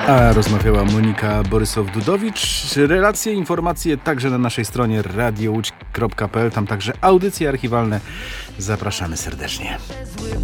A rozmawiała Monika Borysow-Dudowicz. Relacje, informacje także na naszej stronie radiołódź.pl. Tam także audycje archiwalne. Zapraszamy serdecznie.